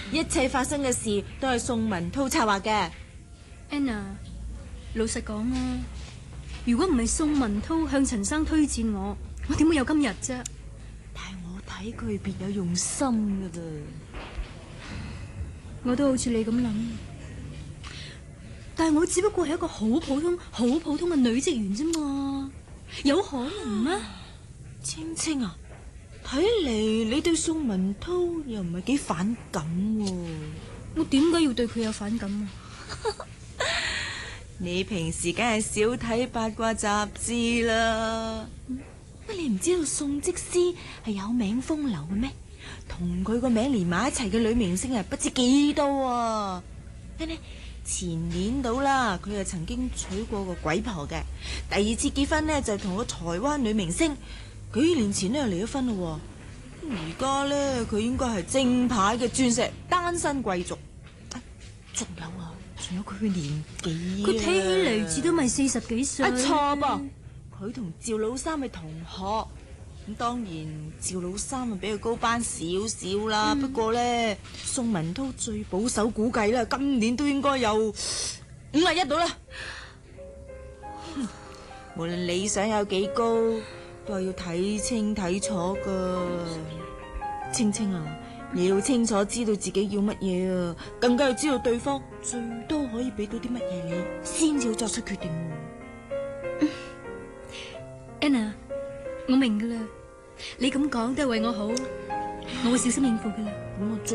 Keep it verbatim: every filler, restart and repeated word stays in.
一切發生嘅事都係宋文濤策劃嘅。 Anna， 老實講啊，如果唔係宋文濤向陳生推薦我，我點會有今日啫？ 但係我睇佢別有用心噶噃。 我都好似你咁諗，但係我只不過係一個好普通、好普通嘅女職員啫嘛，有可能咩？ 青青啊，睇嚟你對宋文濤又唔係幾反感喎。 我點解要對佢有反感啊？ 你平時梗係少睇八卦雜誌啦。乜、嗯、你唔知道宋則師係有名風流嘅咩？同佢個名連埋一齊嘅女明星係不知幾多啊！呢前年到啦，佢又曾經娶過個鬼婆嘅。第二次結婚呢，就同個台灣女明星。幾年前呢，又離咗婚咯。而家呢，佢應該係正牌嘅鑽石單身貴族。仲、啊、有啊，仲有佢嘅年紀。 佢睇起嚟至都咪四十幾歲。啊錯噃，佢同趙老三係同學。咁當然趙老三啊比佢高班少少啦。嗯、不過呢，宋文濤最保守估計啦，今年都應該有五十一度啦。無論理想有幾高，都係要睇清睇楚噶。青青啊，你要清楚知道自己要乜嘢啊，更加要知道對方最多可以俾到啲乜嘢你，先至要作出決定。 嗯、Anna， 我明噶啦，你咁講都係為我好，我會小心應付噶啦。咁我